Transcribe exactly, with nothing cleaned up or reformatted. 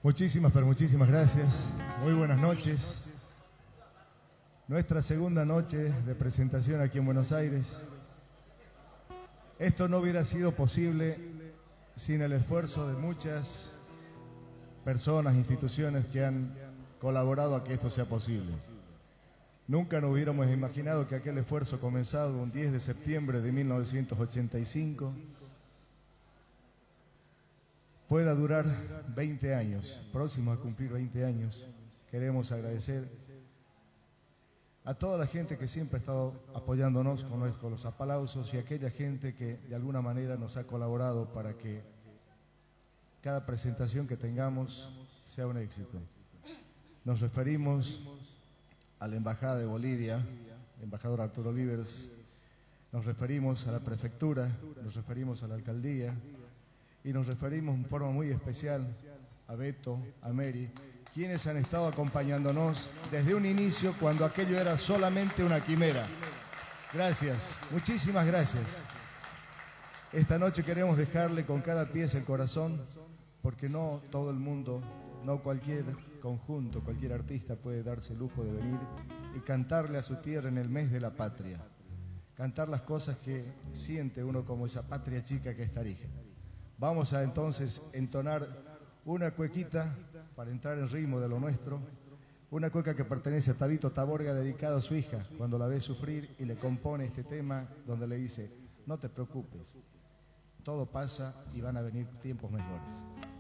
Muchísimas, pero muchísimas gracias. Muy buenas noches. Nuestra segunda noche de presentación aquí en Buenos Aires. Esto no hubiera sido posible sin el esfuerzo de muchas personas, instituciones que han colaborado a que esto sea posible. Nunca nos hubiéramos imaginado que aquel esfuerzo comenzado un diez de septiembre de mil novecientos ochenta y cinco pueda durar veinte años, próximos a cumplir veinte años. Queremos agradecer a toda la gente que siempre ha estado apoyándonos con los, con los aplausos y a aquella gente que de alguna manera nos ha colaborado para que cada presentación que tengamos sea un éxito. Nos referimos a la Embajada de Bolivia, embajador Arturo Livers, nos referimos a la Prefectura, nos referimos a la Alcaldía y nos referimos en forma muy especial a Beto, a Mary, quienes han estado acompañándonos desde un inicio cuando aquello era solamente una quimera. Gracias, muchísimas gracias. Esta noche queremos dejarle con cada pieza el corazón, porque no todo el mundo, no cualquier conjunto, cualquier artista puede darse el lujo de venir y cantarle a su tierra en el mes de la patria. Cantar las cosas que siente uno como esa patria chica que es Tarija. Vamos a entonces entonar una cuequita para entrar en ritmo de lo nuestro, una cueca que pertenece a Tabito Taborga, dedicada a su hija, cuando la ve sufrir y le compone este tema donde le dice: no te preocupes, todo pasa y van a venir tiempos mejores.